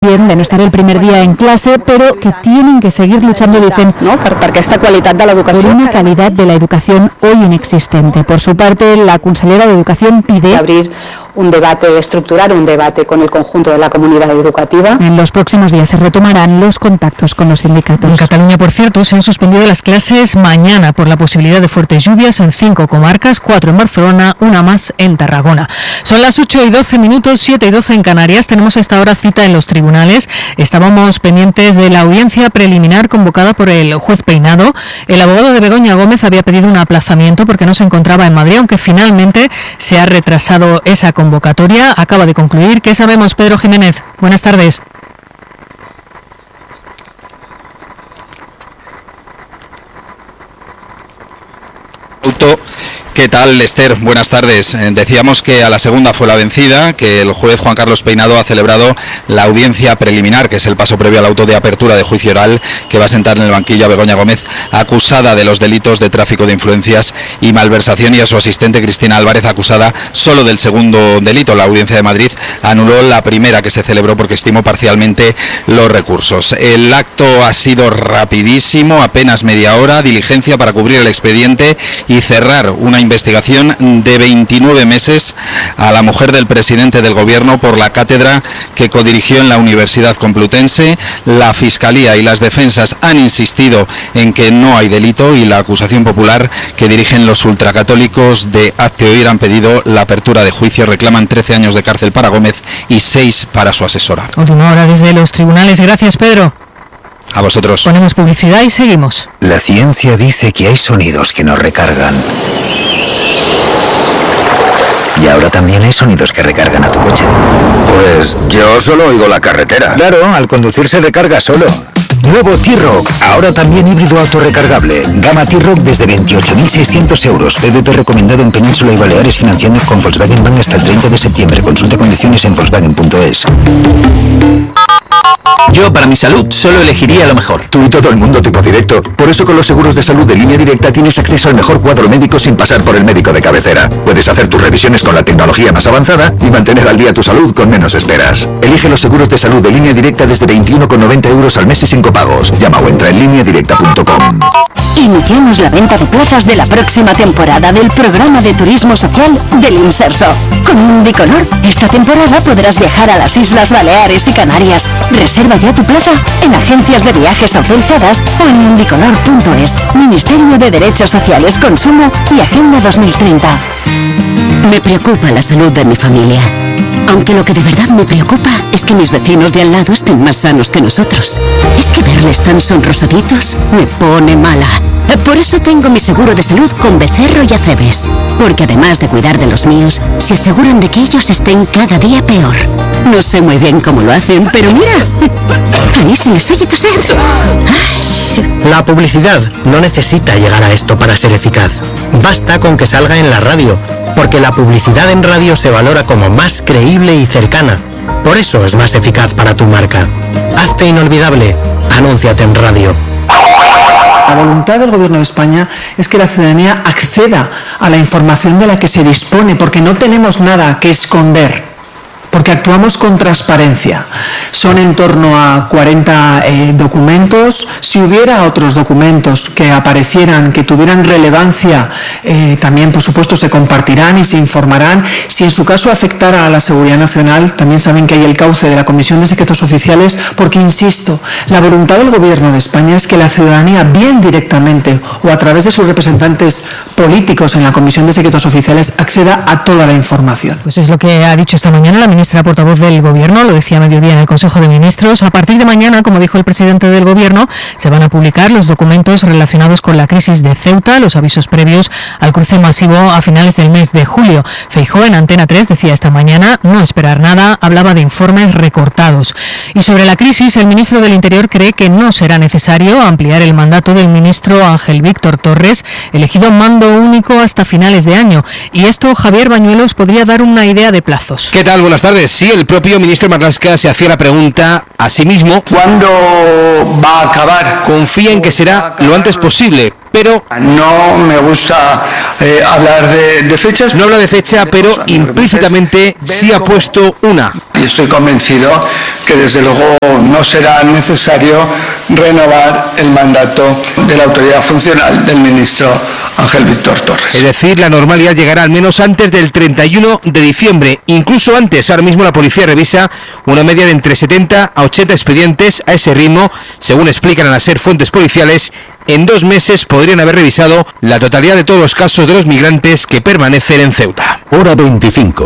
también de no estar el primer día en clase, pero que tienen que seguir luchando, dicen, perquè esta qualitat de l'educació... por una calidad de la educación hoy inexistente. Por su parte, la consellera de Educación pide abrir un debate, estructurar un debate con el conjunto de la comunidad educativa. En los próximos días se retomarán los contactos con los sindicatos. En Cataluña, por cierto, se han suspendido las clases mañana por la posibilidad de fuertes lluvias en 5 comarcas, 4 en Barcelona, una más en Tarragona. Son las 8:12, 7:12 en Canarias. Tenemos a esta hora cita en los tribunales. Estábamos pendientes de la audiencia preliminar convocada por el juez Peinado. El abogado de Begoña Gómez había pedido un aplazamiento porque no se encontraba en Madrid, aunque finalmente se ha retrasado esa convocatoria. Acaba de concluir. ¿Qué sabemos, Pedro Jiménez? Buenas tardes. ¿Qué tal, Esther? Buenas tardes. Decíamos que a la segunda fue la vencida, que el juez Juan Carlos Peinado ha celebrado la audiencia preliminar, que es el paso previo al auto de apertura de juicio oral, que va a sentar en el banquillo a Begoña Gómez, acusada de los delitos de tráfico de influencias y malversación, y a su asistente Cristina Álvarez, acusada solo del segundo delito. La audiencia de Madrid anuló la primera, que se celebró porque estimó parcialmente los recursos. El acto ha sido rapidísimo, apenas media hora, diligencia para cubrir el expediente y cerrar una investigación de 29 meses a la mujer del presidente del gobierno por la cátedra que codirigió en la Universidad Complutense. La Fiscalía y las defensas han insistido en que no hay delito, y la acusación popular que dirigen los ultracatólicos de Hazte Oír han pedido la apertura de juicio. Reclaman 13 años de cárcel para Gómez y 6 para su asesora. Última hora desde los tribunales. Gracias, Pedro. A vosotros. Ponemos publicidad y seguimos. La ciencia dice que hay sonidos que nos recargan. Y ahora también hay sonidos que recargan a tu coche. Pues yo solo oigo la carretera. Claro, al conducir se recarga solo. Nuevo T-Roc, ahora también híbrido autorrecargable. Gama T-Roc desde 28.600 euros. PVP recomendado en Península y Baleares, financiando con Volkswagen Bank hasta el 30 de septiembre. Consulta condiciones en Volkswagen.es. Yo, para mi salud, solo elegiría lo mejor. Tú y todo el mundo tipo directo. Por eso con los seguros de salud de Línea Directa tienes acceso al mejor cuadro médico sin pasar por el médico de cabecera. Puedes hacer tus revisiones con la tecnología más avanzada y mantener al día tu salud con menos esperas. Elige los seguros de salud de Línea Directa desde 21,90 euros al mes y sin copagos. Llama o entra en lineadirecta.com. Iniciamos la venta de plazas de la próxima temporada del programa de turismo social del Inserso. Con Mundicolor, esta temporada podrás viajar a las Islas Baleares y Canarias. Reserva ya tu plaza en agencias de viajes autorizadas o en mundicolor.es. Ministerio de Derechos Sociales, Consumo y Agenda 2030. Me preocupa la salud de mi familia. Aunque lo que de verdad me preocupa es que mis vecinos de al lado estén más sanos que nosotros. Es que verles tan sonrosaditos me pone mala. Por eso tengo mi seguro de salud con Becerro y Acebes. Porque además de cuidar de los míos, se aseguran de que ellos estén cada día peor. No sé muy bien cómo lo hacen, pero mira, ahí se les oye toser. La publicidad no necesita llegar a esto para ser eficaz. Basta con que salga en la radio, porque la publicidad en radio se valora como más creíble y cercana. Por eso es más eficaz para tu marca. Hazte inolvidable. Anúnciate en radio. La voluntad del Gobierno de España es que la ciudadanía acceda a la información de la que se dispone, porque no tenemos nada que esconder, porque actuamos con transparencia. Son en torno a 40 documentos. Si hubiera otros documentos que aparecieran, que tuvieran relevancia, también por supuesto se compartirán y se informarán. Si en su caso afectara a la seguridad nacional, también saben que hay el cauce de la Comisión de Secretos Oficiales, porque insisto, la voluntad del Gobierno de España es que la ciudadanía, bien directamente o a través de sus representantes políticos en la Comisión de Secretos Oficiales, acceda a toda la información. Pues es lo que ha dicho esta mañana la ministra portavoz del Gobierno, lo decía a mediodía en el Consejo de Ministros. A partir de mañana, como dijo el presidente del Gobierno, se van a publicar los documentos relacionados con la crisis de Ceuta, los avisos previos al cruce masivo a finales del mes de julio. Feijóo en Antena 3 decía esta mañana no esperar nada, hablaba de informes recortados. Y sobre la crisis, el ministro del Interior cree que no será necesario ampliar el mandato del ministro Ángel Víctor Torres, elegido mando único hasta finales de año. Y esto, Javier Bañuelos, podría dar una idea de plazos. ¿Qué tal? Buenas tardes. Sí, el propio ministro Marlaska se hacía la pregunta a sí mismo: ¿cuándo va a acabar? Confía en que será lo antes posible, pero no me gusta hablar de fechas. No habla de fecha, pero implícitamente sí ha puesto una. Y estoy convencido que desde luego no será necesario renovar el mandato de la autoridad funcional del ministro Ángel Víctor Torres. Es decir, la normalidad llegará al menos antes del 31 de diciembre, incluso antes. Ahora mismo la policía revisa una media de entre 70 a 80 expedientes. A ese ritmo, según explican a la SER fuentes policiales, en 2 meses podrían haber revisado la totalidad de todos los casos de los migrantes que permanecen en Ceuta. Hora 25.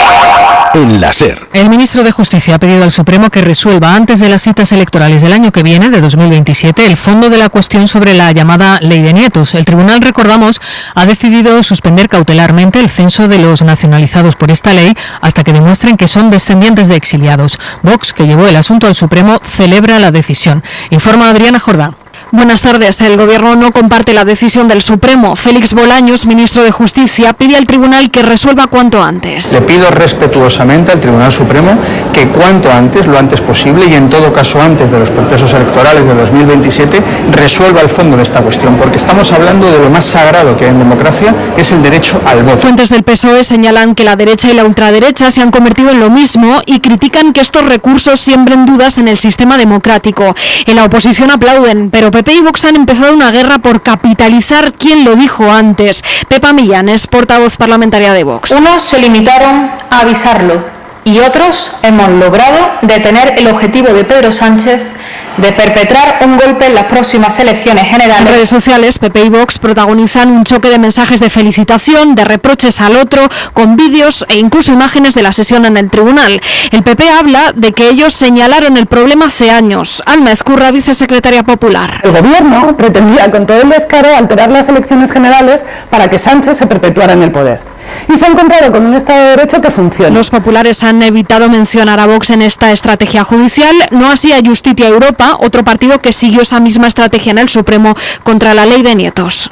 En la SER. El ministro de Justicia ha pedido al Supremo que resuelva antes de las citas electorales del año que viene, de 2027, el fondo de la cuestión sobre la llamada Ley de Nietos. El tribunal, recordamos, ha decidido suspender cautelarmente el censo de los nacionalizados por esta ley hasta que demuestren que son descendientes de exiliados. Vox, que llevó el asunto al Supremo, celebra la decisión. Informa Adriana Jordán. Buenas tardes. El Gobierno no comparte la decisión del Supremo. Félix Bolaños, ministro de Justicia, pide al Tribunal que resuelva cuanto antes. Le pido respetuosamente al Tribunal Supremo que cuanto antes, lo antes posible y en todo caso antes de los procesos electorales de 2027, resuelva el fondo de esta cuestión, porque estamos hablando de lo más sagrado que hay en democracia, que es el derecho al voto. Fuentes del PSOE señalan que la derecha y la ultraderecha se han convertido en lo mismo y critican que estos recursos siembren dudas en el sistema democrático. En la oposición aplauden, pero PP y Vox han empezado una guerra por capitalizar quién lo dijo antes. Pepa Millán es portavoz parlamentaria de Vox. Unos se limitaron a avisarlo y otros hemos logrado detener el objetivo de Pedro Sánchez de perpetrar un golpe en las próximas elecciones generales. En redes sociales, PP y Vox protagonizan un choque de mensajes de felicitación, de reproches al otro, con vídeos e incluso imágenes de la sesión en el tribunal. El PP habla de que ellos señalaron el problema hace años. Alma Ezcurra, vicesecretaria popular. El Gobierno pretendía con todo el descaro alterar las elecciones generales para que Sánchez se perpetuara en el poder. Y se ha encontrado con un Estado de Derecho que funciona. Los populares han evitado mencionar a Vox en esta estrategia judicial, no así a Justicia Europa, otro partido que siguió esa misma estrategia en el Supremo contra la Ley de Nietos.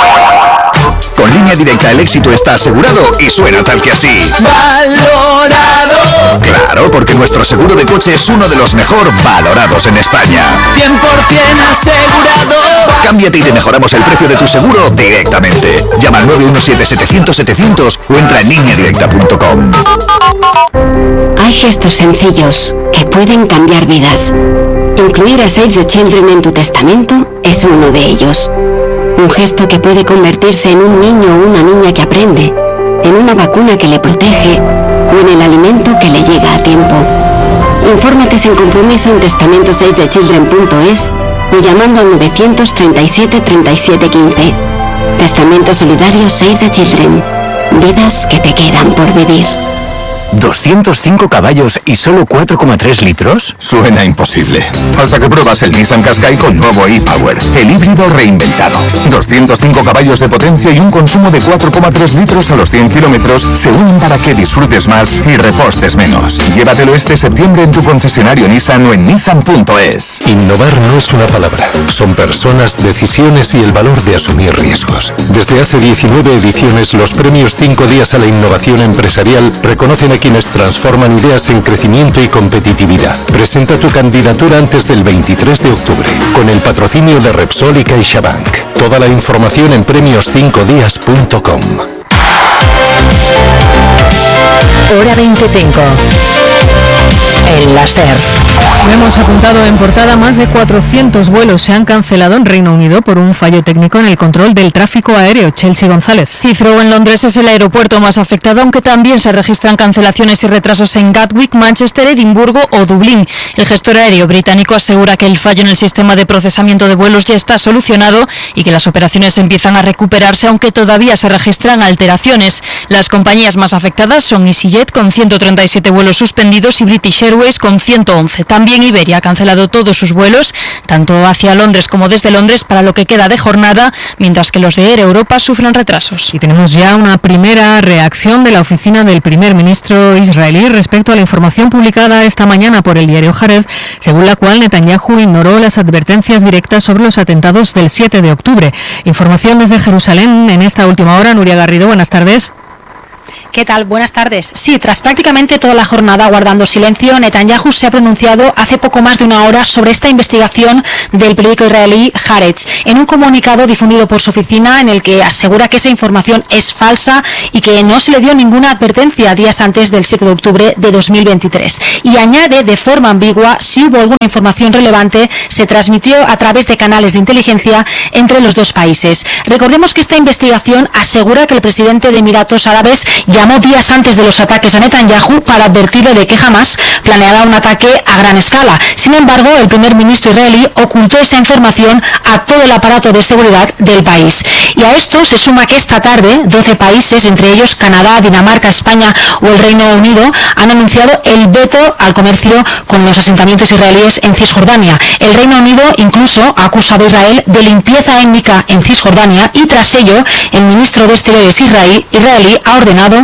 Con Línea Directa el éxito está asegurado y suena tal que así. ¡Valorado! Claro, porque nuestro seguro de coche es uno de los mejor valorados en España. 100% asegurado. Cámbiate y te mejoramos el precio de tu seguro directamente. Llama al 917-700-700 o entra en lineadirecta.com. Hay gestos sencillos que pueden cambiar vidas. Incluir a Save the Children en tu testamento es uno de ellos. Un gesto que puede convertirse en un niño o una niña que aprende, en una vacuna que le protege o en el alimento que le llega a tiempo. Infórmate sin compromiso en testamentosavethechildren.es o llamando al 937 37 15. Testamento solidario Save the Children. Vidas que te quedan por vivir. ¿205 caballos y solo 4,3 litros? Suena imposible. Hasta que pruebas el Nissan Qashqai con nuevo e-Power, el híbrido reinventado. 205 caballos de potencia y un consumo de 4,3 litros a los 100 kilómetros se unen para que disfrutes más y repostes menos. Llévatelo este septiembre en tu concesionario Nissan o en nissan.es. Innovar no es una palabra. Son personas, decisiones y el valor de asumir riesgos. Desde hace 19 ediciones, los premios 5 días a la innovación empresarial reconocen a quienes transforman ideas en crecimiento y competitividad. Presenta tu candidatura antes del 23 de octubre, con el patrocinio de Repsol y CaixaBank. Toda la información en premios5días.com. Hora 25. En la SER. Hemos apuntado en portada, más de 400 vuelos se han cancelado en Reino Unido por un fallo técnico en el control del tráfico aéreo. Chelsea González. Heathrow en Londres es el aeropuerto más afectado, aunque también se registran cancelaciones y retrasos en Gatwick, Manchester, Edimburgo o Dublín. El gestor aéreo británico asegura que el fallo en el sistema de procesamiento de vuelos ya está solucionado y que las operaciones empiezan a recuperarse, aunque todavía se registran alteraciones. Las compañías más afectadas son EasyJet con 137 vuelos suspendidos y British Airways con 111. También Iberia ha cancelado todos sus vuelos, tanto hacia Londres como desde Londres, para lo que queda de jornada, mientras que los de Air Europa sufren retrasos. Y tenemos ya una primera reacción de la oficina del primer ministro israelí respecto a la información publicada esta mañana por el diario Haaretz, según la cual Netanyahu ignoró las advertencias directas sobre los atentados del 7 de octubre. Información desde Jerusalén en esta última hora. Nuria Garrido, buenas tardes. ¿Qué tal? Buenas tardes. Sí, tras prácticamente toda la jornada guardando silencio, Netanyahu se ha pronunciado hace poco más de una hora sobre esta investigación del periódico israelí Haaretz, en un comunicado difundido por su oficina en el que asegura que esa información es falsa y que no se le dio ninguna advertencia días antes del 7 de octubre de 2023. Y añade de forma ambigua si hubo alguna información relevante se transmitió a través de canales de inteligencia entre los dos países. Recordemos que esta investigación asegura que el presidente de Emiratos Árabes llamó días antes de los ataques a Netanyahu para advertirle de que Hamás planeaba un ataque a gran escala. Sin embargo, el primer ministro israelí ocultó esa información a todo el aparato de seguridad del país. Y a esto se suma que esta tarde 12 países, entre ellos Canadá, Dinamarca, España o el Reino Unido, han anunciado el veto al comercio con los asentamientos israelíes en Cisjordania. El Reino Unido incluso ha acusado a Israel de limpieza étnica en Cisjordania y tras ello el ministro de Exteriores israelí ha ordenado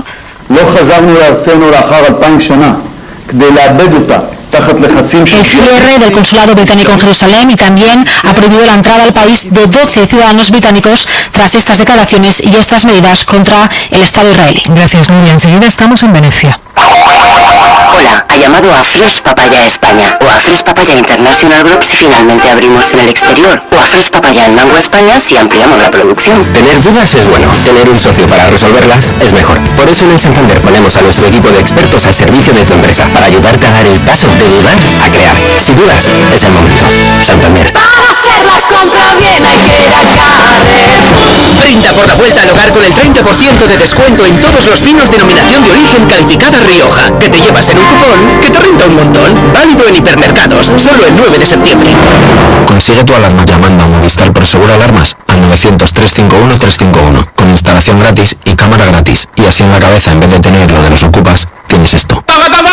el cierre del consulado británico en Jerusalén y también ha prohibido la entrada al país de 12 ciudadanos británicos tras estas declaraciones y estas medidas contra el Estado israelí. Gracias, Nuria. Enseguida estamos en Venecia. Hola, ha llamado a Fresh Papaya España o a Fresh Papaya International Group si finalmente abrimos en el exterior o a Fresh Papaya en Mango España si ampliamos la producción. Tener dudas es bueno, tener un socio para resolverlas es mejor. Por eso en el Santander ponemos a nuestro equipo de expertos al servicio de tu empresa para ayudarte a dar el paso de dudar a crear. Si dudas, es el momento. Santander. Para hacer las compras bien hay que ir a Cader. Brinda por la vuelta al hogar con el 30% de descuento en todos los vinos denominación de origen calificada Rioja, que te llevas en un cupón que te renta un montón. Válido en hipermercados, solo el 9 de septiembre. Consigue tu alarma llamando a Movistar Prosegur Alarmas al 900-351-351 con instalación gratis y cámara gratis. Y así en la cabeza, en vez de tener lo de los ocupas, tienes esto.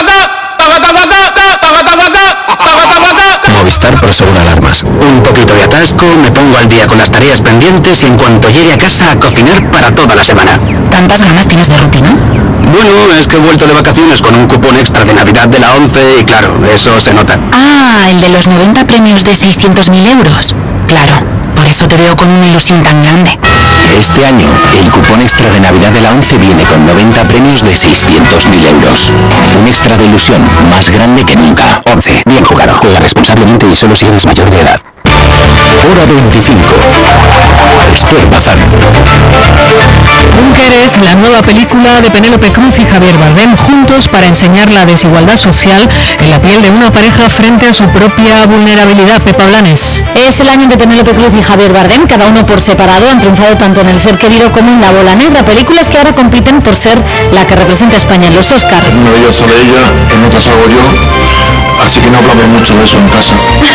Movistar Prosegur Alarmas. Un poquito de atasco, me pongo al día con las tareas pendientes y en cuanto llegue a casa a cocinar para toda la semana. ¿Tantas ganas tienes de rutina? Bueno, es que he vuelto de vacaciones con un cupón extra de Navidad de la 11 y claro, eso se nota. Ah, el de los 90 premios de 600.000 euros. Claro, por eso te veo con una ilusión tan grande. Este año, el cupón extra de Navidad de la 11 viene con 90 premios de 600.000 euros. Un extra de ilusión más grande que nunca. 11. Bien jugado. Juega responsablemente y solo si eres mayor de edad. Hora 25. Esther Bazán. Búnker es la nueva película de Penélope Cruz y Javier Bardem juntos para enseñar la desigualdad social en la piel de una pareja frente a su propia vulnerabilidad. Pepa Blanes. Es el año de Penélope Cruz y Javier Bardem, cada uno por separado han triunfado tanto en El ser querido como en La bola negra, películas que ahora compiten por ser la que representa a España en los Oscars. En una de ellas sale ella, en otra salgo yo, así que no hablamos mucho de eso en casa.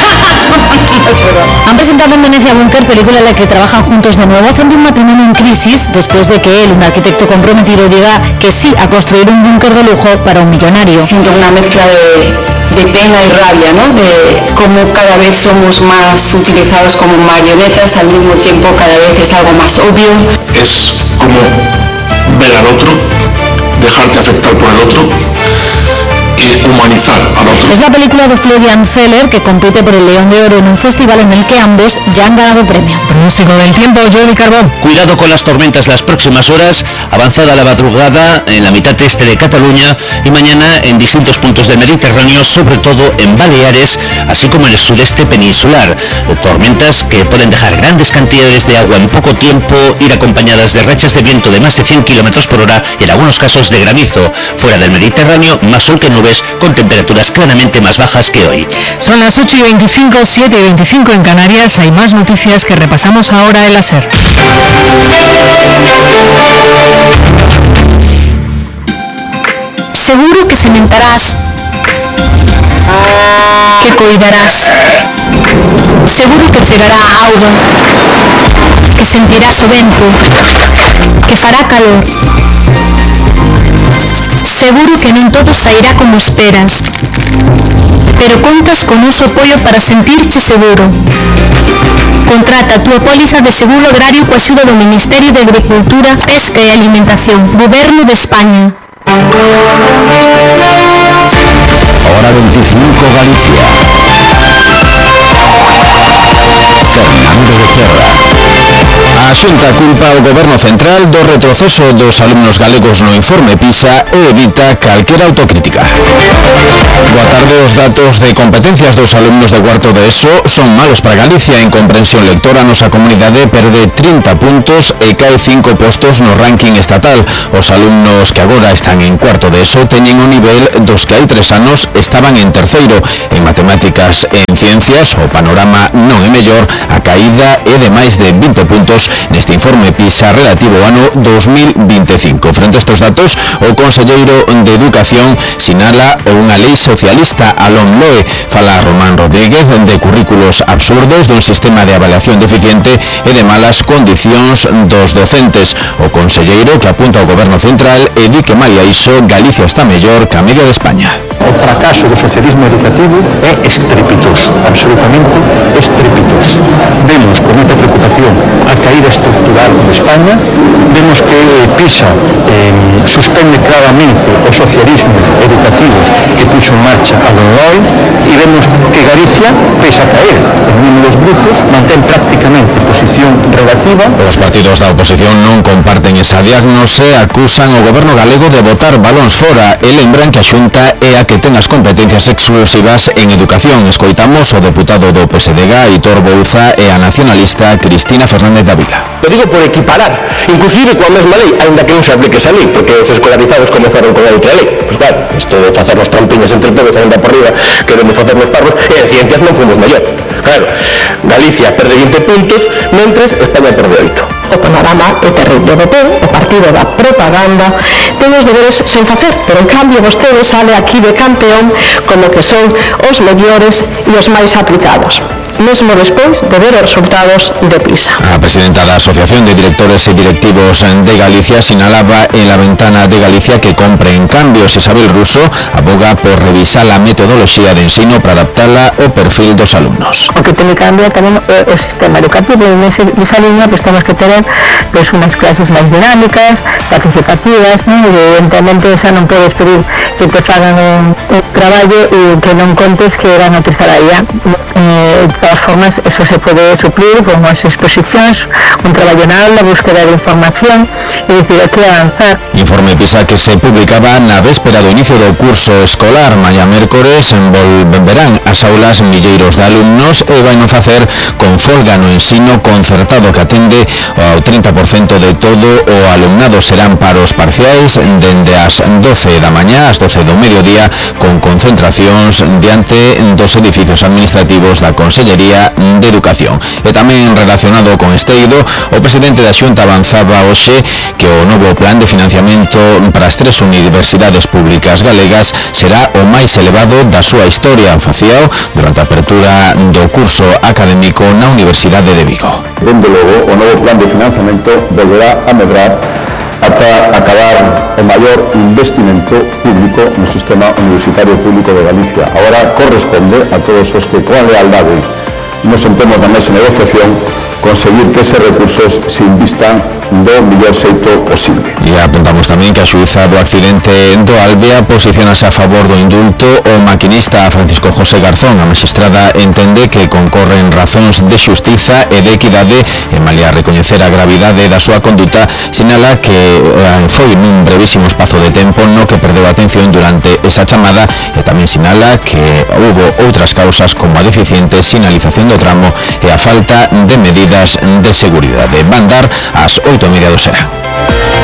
Han presentado en Venecia Búnker, película en la que trabajan juntos de nuevo, haciendo un matrimonio en crisis después de que él, un arquitecto comprometido, diga que sí a construir un búnker de lujo para un millonario. Siento una mezcla de pena y rabia, ¿no? De cómo cada vez somos más utilizados como marionetas, al mismo tiempo cada vez es algo más obvio. Es como ver al otro, dejarte afectar por el otro y humanizar al otro. Es la película de Florian Zeller que compite por el León de Oro en un festival en el que ambos ya han ganado premio. Pronóstico del tiempo, Jordi Carbón. Cuidado con las tormentas las próximas horas, avanzada la madrugada en la mitad este de Cataluña y mañana en distintos puntos del Mediterráneo, sobre todo en Baleares, así como en el sudeste peninsular. Tormentas que pueden dejar grandes cantidades de agua en poco tiempo, ir acompañadas de rachas de viento de más de 100 km por hora y en algunos casos de granizo. Fuera del Mediterráneo, más sol que nubes, con temperaturas claramente más bajas que hoy. Son las 8:25, 7:25 en Canarias. Hay más noticias que repasamos ahora en la SER. Seguro que sementarás, que cuidarás. Seguro que chegará a auga, que sentirás o vento, que fará calor. Seguro que non todo sairá como esperas, pero contas con noso apoio para sentirche seguro. Contrata a túa póliza de seguro agrario coa axuda do Ministerio de Agricultura, Pesca e Alimentación, Goberno de España. Hora 25 Galicia. Fernando Becerra. A Xunta culpa ao Goberno Central do retroceso dos alumnos galegos no informe PISA e evita calquera autocrítica. Boa tarde. Os datos de competencias dos alumnos de cuarto de ESO son malos para Galicia. En comprensión lectora, a nosa comunidade perde 30 puntos e cae 5 postos no ranking estatal. Os alumnos que agora están en cuarto de ESO teñen un nivel dos que hai 3 anos estaban en terceiro. En matemáticas e en ciencias o panorama non é mellor, a caída é de máis de 20 puntos neste informe PISA relativo ao ano 2025. Frente a estes datos, o conselleiro de Educación sinala unha lei socialista, a LOMLOE. Fala Román Rodríguez de currículos absurdos, dun sistema de avaliación deficiente e de malas condicións dos docentes. O conselleiro que apunta ao Goberno Central e di que malia iso Galicia está mellor que a media de España. O fracaso do socialismo educativo é estrepitoso, absolutamente estrepitoso. Vemos con moita preocupación a caída estructural de España, vemos que PISA suspende claramente o socialismo educativo que puxo en marcha a LOMLOE e vemos que Galicia, pese a caer en números brutos, mantén prácticamente posición relativa. Os partidos da oposición non comparten esa diagnose, acusan o Goberno galego de botar balóns fora e lembran que a Xunta é a que ten as competencias exclusivas en educación. Escoitamos o deputado do PSDG, Aitor Bouza, e a nacionalista Cristina Fernández de Ávila. Lo digo por equiparar, inclusive coa mesma lei, ainda que non se aplique esa lei, porque os escolarizados comenzaron con a outra lei. Pois claro, isto de facernos trampiñas entre todos, ainda por riba, queremos facernos parvos, e en ciencias non fomos mellor. Claro, Galicia perde 20 puntos, mentres España perde 8. O panorama é terrible. O PP, o partido da propaganda, ten os deberes sen facer, pero en cambio vostede sale aquí de campeón como que son os mellores e os máis aplicados, mesmo despois de ver os resultados de PISA. A presidenta da Asociación de Directores e Directivos de Galicia sinalaba en la ventana de Galicia que compren cambios. Isabel Russo aboga por revisar a metodoloxía de ensino para adaptala ao perfil dos alumnos. O que ten que cambiar tamén o sistema educativo, e nesa línea pues, temos que ter pues, unhas clases máis dinámicas, participativas, ¿no? Evidentemente esa non podes pedir que te fagan un traballo e que non contes que van a utilizar a IA. De todas formas, eso se pode suplir con as exposicións, un traballo na aula, búsqueda de información e dicir, hai que avanzar. Informe PISA que se publicaba na véspera do inicio do curso escolar. Mañá mércores volverán as aulas milleiros de alumnos e vai non facer con folga no ensino concertado que atende ao 30% de todo o alumnado. Serán paros parciais dende as 12 da mañá ás 12 do mediodía con concentracións diante dos edificios administrativos da Consellería de Educación. E tamén relacionado con este eido, o presidente da Xunta avanzaba hoxe que o novo plan de financiamento para as 3 universidades públicas galegas será o máis elevado da súa historia. Facíao durante a apertura do curso académico na Universidade de Vigo. Dende logo, o novo plan de financiamento volverá a medrar ata acabar o maior investimento público no sistema universitario público de Galicia. Agora corresponde a todos os que coa lealdade nos sentemos na mesa de negociación conseguir que eses recursos se invistan do mellor xeito posible. E apuntamos tamén que a xuíza do accidente do Albea posicionase a favor do indulto o maquinista Francisco José Garzón. A magistrada entende que concorren razóns de xustiza e de equidade e malia recoñecer a gravidade da súa conduta, sinala que foi nun brevísimo espazo de tempo no que perdeu a atención durante esa chamada e tamén sinala que houbo outras causas como a deficiente sinalización do tramo e a falta de medidas de seguridade. Van dar as 8:30 do serán.